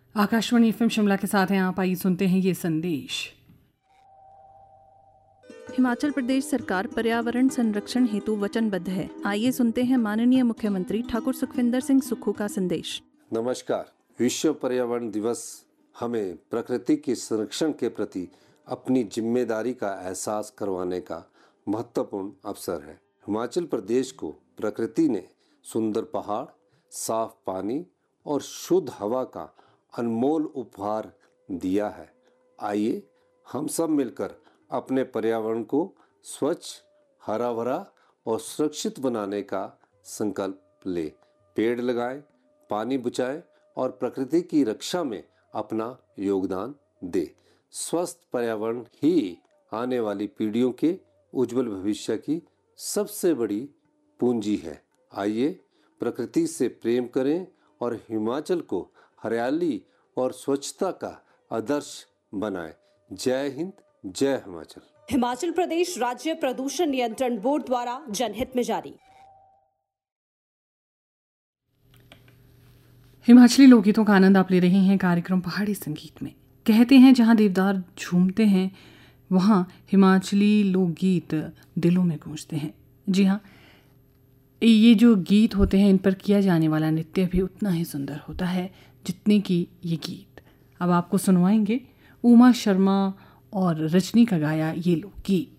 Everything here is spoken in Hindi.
आकाशवाणी एफएम शिमला के साथ हैं आप। आइए सुनते हैं ये संदेश। हिमाचल प्रदेश सरकार पर्यावरण संरक्षण हेतु वचनबद्ध है। आइए सुनते हैं माननीय मुख्यमंत्री ठाकुर सुखविंदर सिंह सुक्खू का संदेश। नमस्कार। विश्व पर्यावरण दिवस हमें प्रकृति के संरक्षण के प्रति अपनी जिम्मेदारी का एहसास करवाने का महत्वपूर्ण अवसर है। हिमाचल प्रदेश को प्रकृति ने सुंदर पहाड़, साफ पानी और शुद्ध हवा का अनमोल उपहार दिया है। आइए हम सब मिलकर अपने पर्यावरण को स्वच्छ, हरा भरा और सुरक्षित बनाने का संकल्प लें। पेड़ लगाएं, पानी बचाएं और प्रकृति की रक्षा में अपना योगदान दें। स्वस्थ पर्यावरण ही आने वाली पीढ़ियों के उज्जवल भविष्य की सबसे बड़ी पूंजी है। आइए प्रकृति से प्रेम करें और हिमाचल को हरियाली और स्वच्छता का आदर्श बनाएं। जय हिंद, जय हिमाचल। हिमाचल प्रदेश राज्य प्रदूषण नियंत्रण बोर्ड द्वारा जनहित में जारी। हिमाचली लोकगीतों का आनंद आप ले रहे हैं कार्यक्रम पहाड़ी संगीत में। कहते हैं जहाँ देवदार झूमते हैं वहाँ हिमाचली लोकगीत दिलों में गूंजते हैं। जी हाँ, ये जो गीत होते हैं इन पर किया जाने वाला नृत्य भी उतना ही सुंदर होता है जितने की ये गीत। अब आपको सुनवाएंगे उमा शर्मा और रजनी का गाया ये लोकगीत।